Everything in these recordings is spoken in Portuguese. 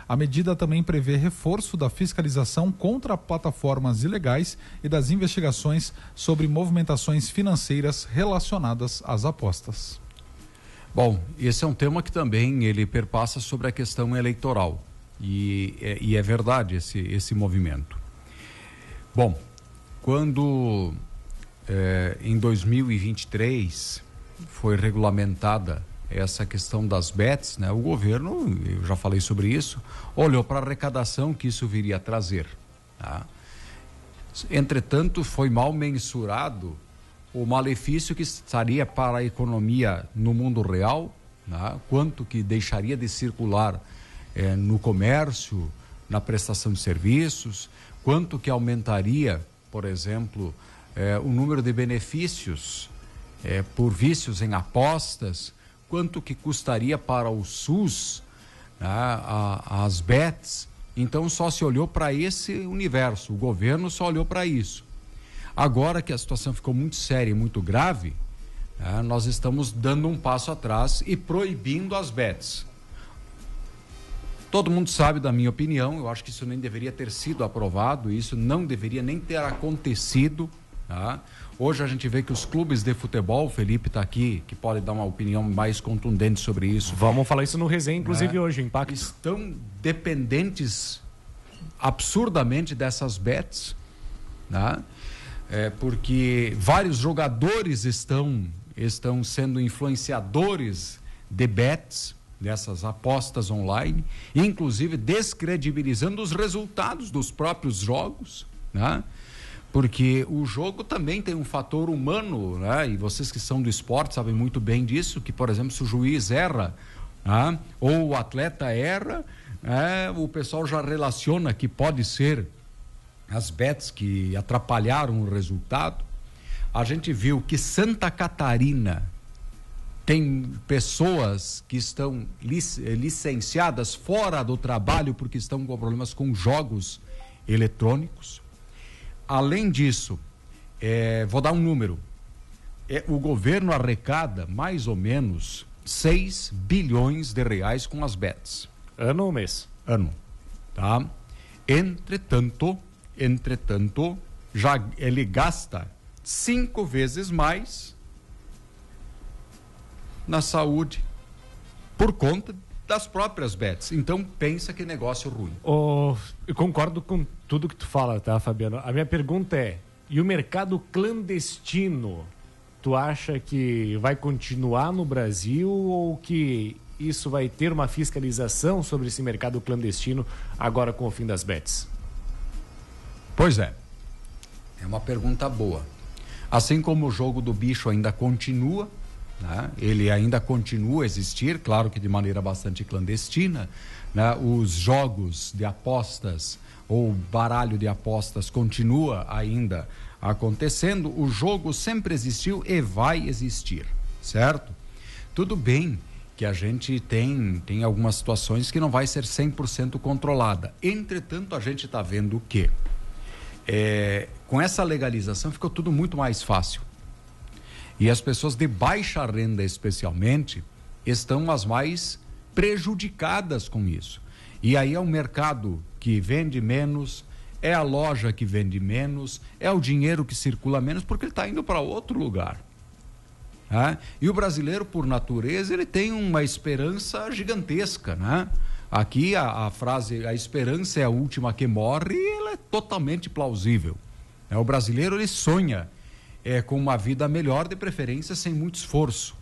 A medida também prevê reforço da fiscalização contra plataformas ilegais e das investigações sobre movimentações financeiras relacionadas às apostas. Bom, esse é um tema que também ele perpassa sobre a questão eleitoral e é verdade esse movimento. Bom, quando em 2023 foi regulamentada essa questão das bets, né? O governo, eu já falei sobre isso, olhou para a arrecadação que isso viria a trazer, tá? Entretanto, foi mal mensurado o malefício que estaria para a economia no mundo real, né? Quanto que deixaria de circular no comércio, na prestação de serviços, quanto que aumentaria, por exemplo, o número de benefícios por vícios em apostas, quanto que custaria para o SUS, né, as bets. Então só se olhou para esse universo, o governo só olhou para isso. Agora que a situação ficou muito séria e muito grave, nós estamos dando um passo atrás e proibindo as bets. Todo mundo sabe da minha opinião, eu acho que isso nem deveria ter sido aprovado, isso não deveria nem ter acontecido, tá? Hoje a gente vê que os clubes de futebol, o Felipe está aqui, que pode dar uma opinião mais contundente sobre isso. Vamos falar isso no resenha, inclusive hoje, Impacto. Estão dependentes absurdamente dessas bets, tá? Porque vários jogadores estão sendo influenciadores de bets, dessas apostas online, inclusive descredibilizando os resultados dos próprios jogos, né? Porque o jogo também tem um fator humano, né? E vocês que são do esporte sabem muito bem disso, que, por exemplo, se o juiz erra, né? Ou o atleta erra, o pessoal já relaciona que pode ser as bets que atrapalharam o resultado. A gente viu que Santa Catarina tem pessoas que estão licenciadas fora do trabalho porque estão com problemas com jogos eletrônicos. Além disso, vou dar um número. O governo arrecada mais ou menos 6 bilhões de reais com as bets. Ano ou mês? Ano. Tá? Entretanto, já ele gasta 5 vezes mais na saúde por conta das próprias bets. Então pensa que negócio ruim. Eu concordo com tudo que tu fala, tá, Fabiano? A minha pergunta é, e o mercado clandestino, tu acha que vai continuar no Brasil ou que isso vai ter uma fiscalização sobre esse mercado clandestino agora com o fim das bets? Pois é uma pergunta boa. Assim como o jogo do bicho ainda continua, né? Ele ainda continua a existir, claro que de maneira bastante clandestina, né? Os jogos de apostas ou baralho de apostas continua ainda acontecendo, o jogo sempre existiu e vai existir, certo? Tudo bem que a gente tem algumas situações que não vai ser 100% controlada. Entretanto, a gente está vendo que com essa legalização ficou tudo muito mais fácil. E as pessoas de baixa renda, especialmente, estão as mais prejudicadas com isso. E aí é o mercado que vende menos, é a loja que vende menos, é o dinheiro que circula menos, porque ele está indo para outro lugar. E o brasileiro, por natureza, ele tem uma esperança gigantesca, né? Aqui a frase, a esperança é a última que morre, ela é totalmente plausível. O brasileiro, ele sonha com uma vida melhor, de preferência sem muito esforço.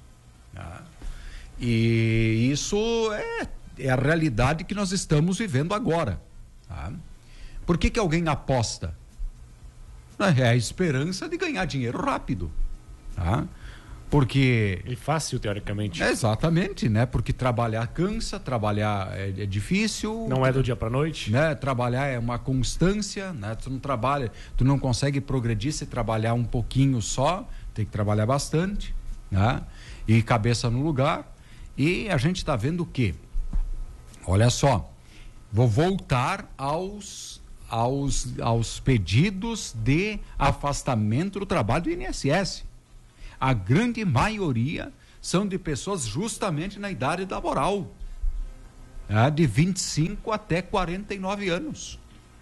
E isso é a realidade que nós estamos vivendo agora. Por que alguém aposta? É a esperança de ganhar dinheiro rápido. Porque... E fácil, teoricamente. Exatamente, né? Porque trabalhar cansa, trabalhar é difícil. Não é do dia para noite. Né? Trabalhar é uma constância, né? Tu não trabalha, tu não consegue progredir se trabalhar um pouquinho só, tem que trabalhar bastante, né? E cabeça no lugar. E a gente está vendo o quê? Olha só, vou voltar aos pedidos de afastamento do trabalho do INSS. A grande maioria são de pessoas justamente na idade laboral. de 25 até 49 anos.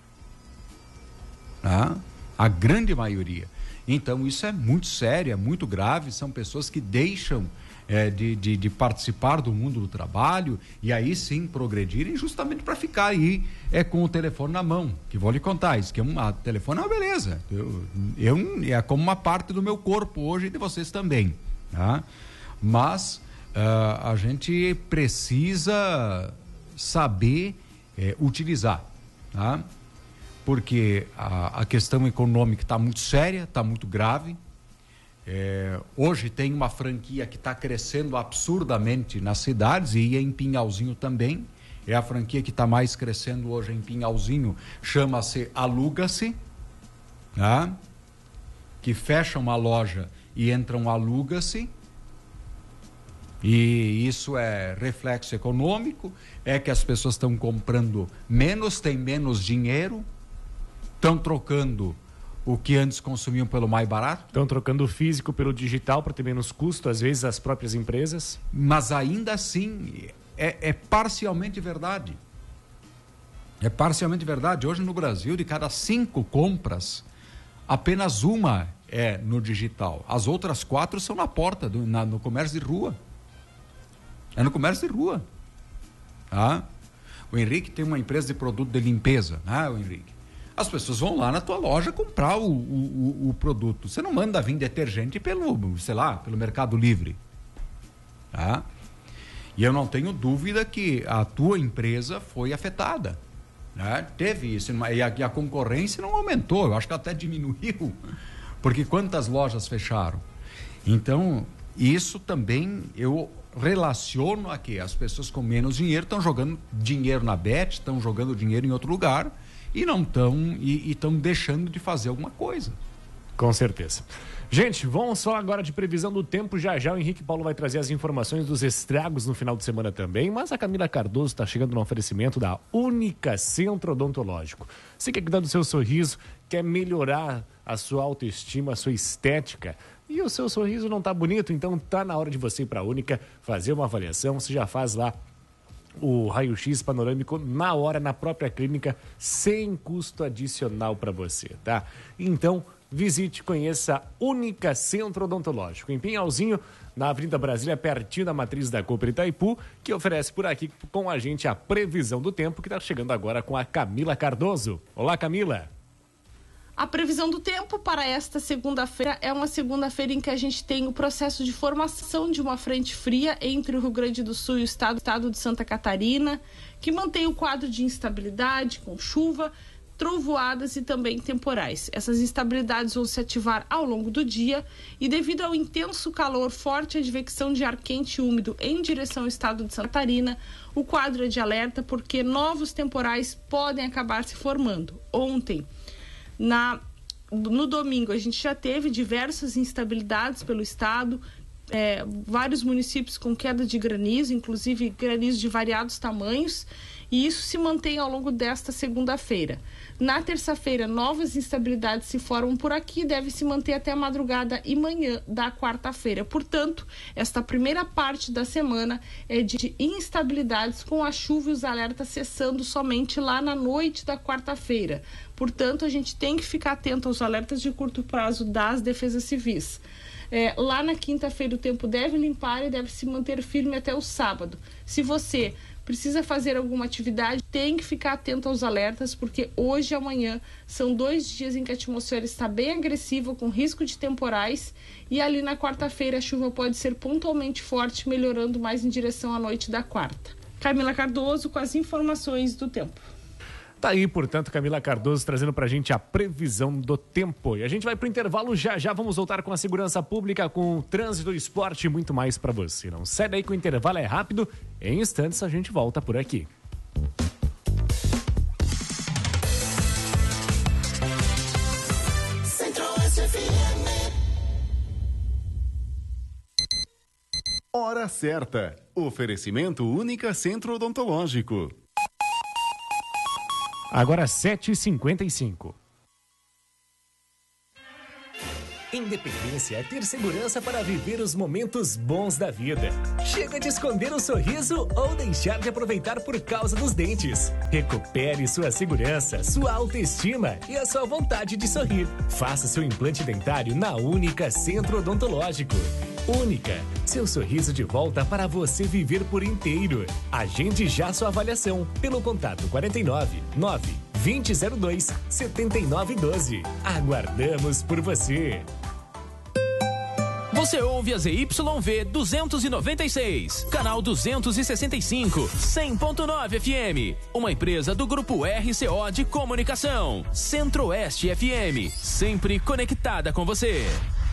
A grande maioria. Então isso é muito sério, é muito grave, são pessoas que deixam de participar do mundo do trabalho e aí sim progredirem justamente para ficar aí com o telefone na mão, que vou lhe contar, isso que telefone é uma beleza, é como uma parte do meu corpo hoje e de vocês também, tá? Mas a gente precisa saber utilizar, tá? Porque a questão econômica está muito séria, está muito grave. Hoje tem uma franquia que está crescendo absurdamente nas cidades e em Pinhalzinho também. É a franquia que está mais crescendo hoje em Pinhalzinho, chama-se Aluga-se, tá? Que fecha uma loja e entra um Aluga-se. E isso é reflexo econômico, que as pessoas estão comprando menos, têm menos dinheiro, estão trocando o que antes consumiam pelo mais barato. Estão trocando o físico pelo digital para ter menos custo, às vezes as próprias empresas. Mas ainda assim é parcialmente verdade. É parcialmente verdade. Hoje no Brasil, de cada 5 compras, apenas uma é no digital. As outras 4 são na porta, no comércio de rua. É no comércio de rua. Tá? O Henrique tem uma empresa de produto de limpeza, né, o Henrique? As pessoas vão lá na tua loja comprar o produto. Você não manda vir detergente pelo Mercado Livre. Tá? E eu não tenho dúvida que a tua empresa foi afetada. Né? Teve isso. E a concorrência não aumentou, eu acho que até diminuiu. Porque quantas lojas fecharam? Então, isso também eu relaciono a que as pessoas com menos dinheiro estão jogando dinheiro na Bet, estão jogando dinheiro em outro lugar e não estão deixando de fazer alguma coisa. Com certeza. Gente, vamos só agora de previsão do tempo. Já já o Henrique Paulo vai trazer as informações dos estragos no final de semana também, mas a Camila Cardoso está chegando no oferecimento da Única Centro Odontológico. Você quer cuidar do seu sorriso, quer melhorar a sua autoestima, a sua estética, e o seu sorriso não está bonito, então tá na hora de você ir para a Única, fazer uma avaliação. Você já faz lá o raio-x panorâmico na hora, na própria clínica, sem custo adicional para você, tá? Então, visite, conheça a Única Centro Odontológico, em Pinhalzinho, na Avenida Brasília, pertinho da matriz da Cooper Itaipu, que oferece por aqui com a gente a previsão do tempo, que está chegando agora com a Camila Cardoso. Olá, Camila! A previsão do tempo para esta segunda-feira é uma segunda-feira em que a gente tem o processo de formação de uma frente fria entre o Rio Grande do Sul e o estado de Santa Catarina, que mantém o quadro de instabilidade com chuva, trovoadas e também temporais. Essas instabilidades vão se ativar ao longo do dia e, devido ao intenso calor, forte advecção de ar quente e úmido em direção ao estado de Santa Catarina, o quadro é de alerta porque novos temporais podem acabar se formando. Ontem, no domingo, a gente já teve diversas instabilidades pelo estado, vários municípios com queda de granizo, inclusive granizo de variados tamanhos, e isso se mantém ao longo desta segunda-feira. Na terça-feira, novas instabilidades se formam por aqui e devem se manter até a madrugada e manhã da quarta-feira. Portanto, esta primeira parte da semana é de instabilidades, com a chuva e os alertas cessando somente lá na noite da quarta-feira. Portanto, a gente tem que ficar atento aos alertas de curto prazo das defesas civis. Lá na quinta-feira o tempo deve limpar e deve se manter firme até o sábado. Se você precisa fazer alguma atividade, tem que ficar atento aos alertas, porque hoje e amanhã são 2 dias em que a atmosfera está bem agressiva, com risco de temporais, e ali na quarta-feira a chuva pode ser pontualmente forte, melhorando mais em direção à noite da quarta. Camila Cardoso com as informações do tempo. Tá aí, portanto, Camila Cardoso trazendo pra gente a previsão do tempo. E a gente vai pro intervalo, já vamos voltar com a segurança pública, com o trânsito, esporte e muito mais pra você. Não sai daí que o intervalo é rápido, em instantes a gente volta por aqui. Hora certa. Oferecimento Única Centro Odontológico. Agora 7h55. Independência é ter segurança para viver os momentos bons da vida. Chega de esconder o sorriso ou deixar de aproveitar por causa dos dentes. Recupere sua segurança, sua autoestima e a sua vontade de sorrir. Faça seu implante dentário na Única Centro Odontológico. Única, seu sorriso de volta para você viver por inteiro. Agende já sua avaliação pelo contato 49 9 2002 7912. Aguardamos por você. Você ouve a ZYV 296, canal 265, 100.9 FM. Uma empresa do Grupo RCO de Comunicação. Centro-Oeste FM, sempre conectada com você.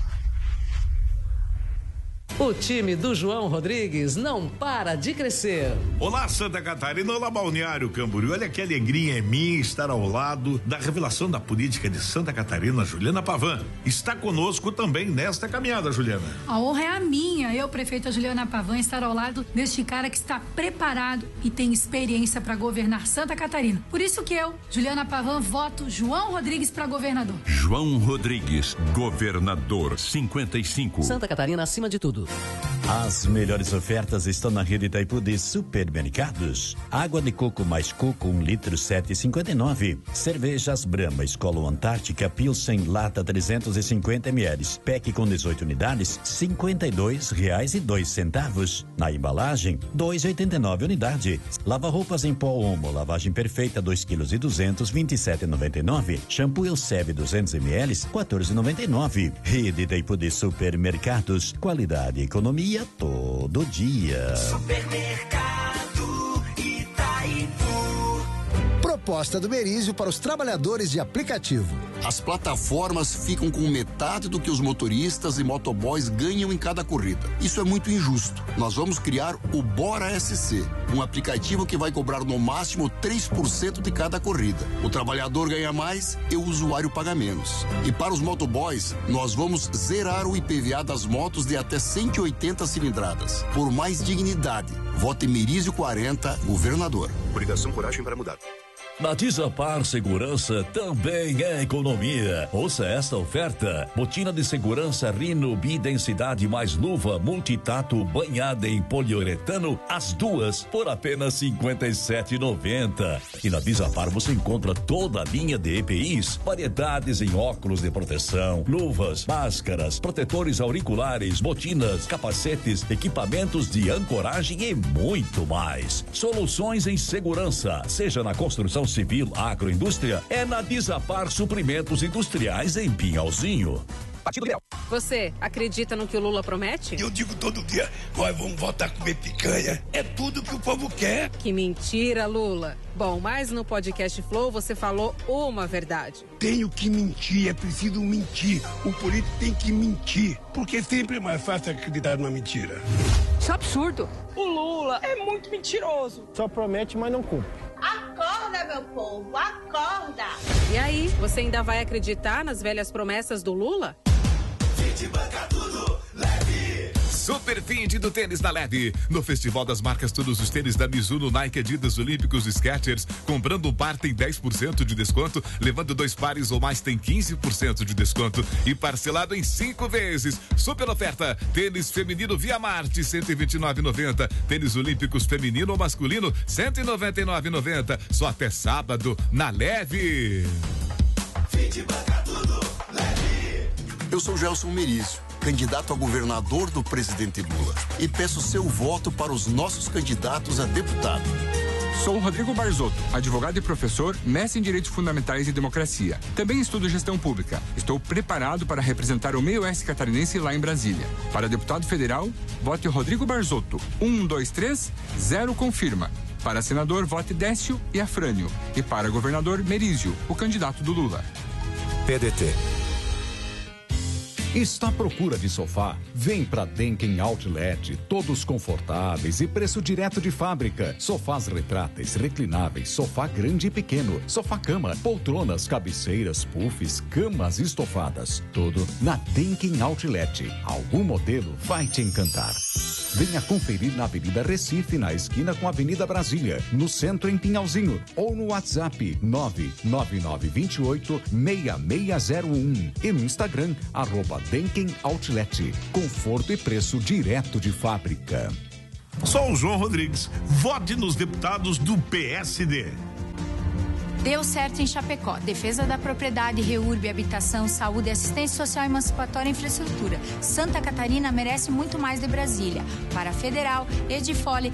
O time do João Rodrigues não para de crescer. Olá, Santa Catarina, olá, Balneário Camboriú. Olha que alegria é minha estar ao lado da revelação da política de Santa Catarina, Juliana Pavan. Está conosco também nesta caminhada, Juliana. A honra é a minha, eu, prefeita Juliana Pavan, estar ao lado deste cara que está preparado e tem experiência para governar Santa Catarina. Por isso que eu, Juliana Pavan, voto João Rodrigues para governador. João Rodrigues, governador 55. Santa Catarina acima de tudo. As melhores ofertas estão na rede Itaipu de supermercados. Água de coco mais coco, 1 litro 7,59. Cervejas Brahma, Skol Antártica, Pilsen, lata 350 ml. Pack com 18 unidades, R$52,02. Na embalagem, 2,89 unidade. Lava-roupas em pó Omo, lavagem perfeita, 2,2 kg, 27,99. Shampoo Elseve 200 ml, 14,99. Rede Itaipu de supermercados, qualidade e economia todo dia. Supermercado Itaipu. Proposta do Merizio para os trabalhadores de aplicativo. As plataformas ficam com metade do que os motoristas e motoboys ganham em cada corrida. Isso é muito injusto. Nós vamos criar o Bora SC, um aplicativo que vai cobrar no máximo 3% de cada corrida. O trabalhador ganha mais e o usuário paga menos. E para os motoboys, nós vamos zerar o IPVA das motos de até 180 cilindradas. Por mais dignidade, vote Merizio 40, governador. Coligação Coragem para Mudar. Na Desapar Segurança também é economia. Ouça esta oferta: botina de segurança Rino Bidensidade mais luva multitato banhada em poliuretano, as duas por apenas R$57,90. E na Desapar você encontra toda a linha de EPIs, variedades em óculos de proteção, luvas, máscaras, protetores auriculares, botinas, capacetes, equipamentos de ancoragem e muito mais. Soluções em segurança, seja na construção civil, agroindústria, é na Desapar Suprimentos Industriais em Pinhalzinho. Você acredita no que o Lula promete? Eu digo todo dia, nós vamos voltar a comer picanha. É tudo que o povo quer. Que mentira, Lula. Bom, mas no podcast Flow você falou uma verdade. Tenho que mentir, é preciso mentir. O político tem que mentir, porque sempre é mais fácil acreditar numa mentira. Isso é absurdo. O Lula é muito mentiroso. Só promete, mas não cumpre. Acorda, meu povo, acorda! E aí, você ainda vai acreditar nas velhas promessas do Lula? Super Find do tênis da Leve. No Festival das Marcas, todos os tênis da Mizuno, Nike, Adidas, Olímpicos, Skechers. Comprando um par tem 10% de desconto. Levando 2 pares ou mais tem 15% de desconto. E parcelado em 5 vezes. Super oferta. Tênis feminino Via Marte, R$129,90. Tênis Olímpicos feminino ou masculino, R$199,90. Só até sábado, na Leve. Eu sou Gelson Merizio, candidato a governador do presidente Lula, e peço seu voto para os nossos candidatos a deputado. Sou Rodrigo Barzotto, advogado e professor, mestre em Direitos Fundamentais e Democracia. Também estudo Gestão Pública. Estou preparado para representar o meio-oeste catarinense lá em Brasília. Para deputado federal, vote Rodrigo Barzotto. 123-0 confirma. Para senador, vote Décio e Afrânio. E para governador, Merizio, o candidato do Lula. PDT. Está à procura de sofá? Vem pra Denken Outlet, todos confortáveis e preço direto de fábrica. Sofás retráteis, reclináveis, sofá grande e pequeno, sofá-cama, poltronas, cabeceiras, puffs, camas estofadas. Tudo na Denken Outlet. Algum modelo vai te encantar. Venha conferir na Avenida Recife, na esquina com a Avenida Brasília, no centro em Pinhalzinho, ou no WhatsApp 99928-6601 e no Instagram @Denken Outlet. Conforto e preço direto de fábrica. Sou o João Rodrigues. Vote nos deputados do PSD. Deu certo em Chapecó. Defesa da propriedade, REURB, habitação, saúde, assistência social, emancipatória e infraestrutura. Santa Catarina merece muito mais de Brasília. Para a Federal, Edifole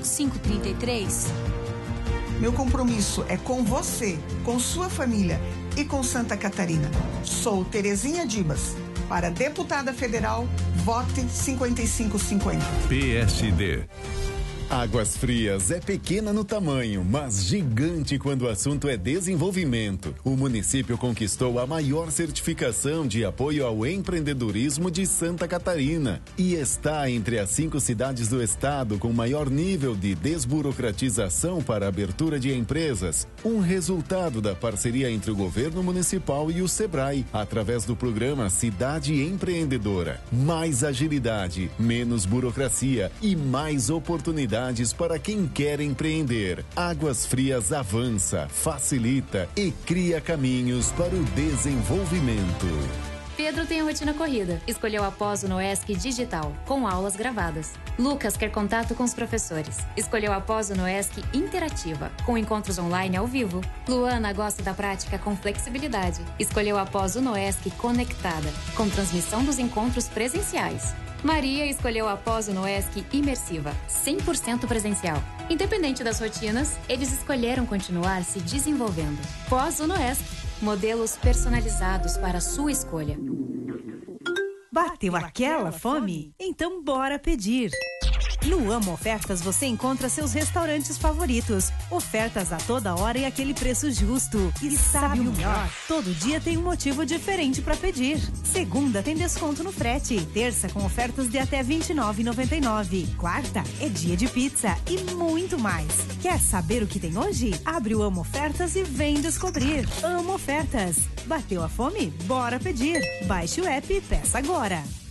5533. Meu compromisso é com você, com sua família e com Santa Catarina. Sou Terezinha Dibas. Para deputada federal, vote 5550. PSD. Águas Frias é pequena no tamanho, mas gigante quando o assunto é desenvolvimento. O município conquistou a maior certificação de apoio ao empreendedorismo de Santa Catarina e está entre as 5 cidades do estado com maior nível de desburocratização para a abertura de empresas. Um resultado da parceria entre o governo municipal e o Sebrae, através do programa Cidade Empreendedora. Mais agilidade, menos burocracia e mais oportunidades para quem quer empreender. Águas Frias avança, facilita e cria caminhos para o desenvolvimento. Pedro tem a rotina corrida. Escolheu a pós Unoesc Digital, com aulas gravadas. Lucas quer contato com os professores. Escolheu a pós Unoesc Interativa, com encontros online ao vivo. Luana gosta da prática com flexibilidade. Escolheu a pós Unoesc Conectada, com transmissão dos encontros presenciais. Maria escolheu a pós Unoesc Imersiva, 100% presencial. Independente das rotinas, eles escolheram continuar se desenvolvendo. Pós Unoesc, modelos personalizados para a sua escolha. Bateu aquela fome? Então bora pedir! No Amo Ofertas você encontra seus restaurantes favoritos. Ofertas a toda hora e aquele preço justo. E sabe o melhor? Todo dia tem um motivo diferente para pedir. Segunda tem desconto no frete. Terça com ofertas de até R$ 29,99. Quarta é dia de pizza e muito mais. Quer saber o que tem hoje? Abre o Amo Ofertas e vem descobrir. Amo Ofertas. Bateu a fome? Bora pedir. Baixe o app e peça agora.